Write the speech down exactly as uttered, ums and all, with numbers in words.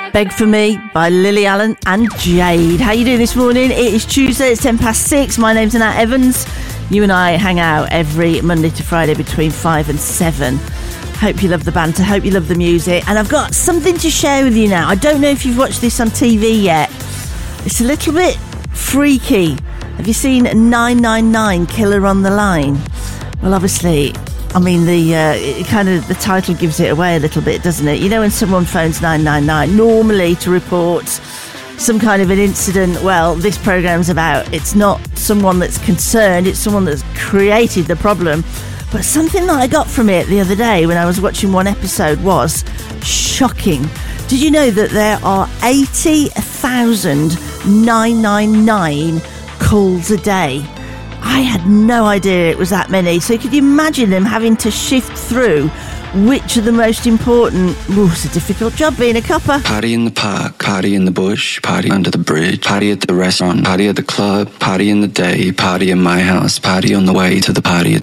Beg For Me by Lily Allen and Jade. How you doing this morning? It is Tuesday, it's ten past six. My name's Annette Evans. You and I hang out every Monday to Friday between five and seven. Hope you love the banter, hope you love the music. And I've got something to share with you now. I don't know if you've watched this on T V yet. It's a little bit freaky. Have you seen nine nine nine Killer on the Line? Well, obviously, I mean, the uh, it kind of the title gives it away a little bit, doesn't it? You know, when someone phones nine nine nine, normally to report some kind of an incident, well, this programme's about, it's not someone that's concerned, it's someone that's created the problem. But something that I got from it the other day when I was watching one episode was shocking. Did you know that there are eighty thousand nine nine nine calls a day? I had no idea it was that many. So could you imagine them having to shift through which are the most important? Ooh, it's a difficult job being a copper. Party in the park, party in the bush, party under the bridge, party at the restaurant, party at the club, party in the day, party in my house, party on the way to the party.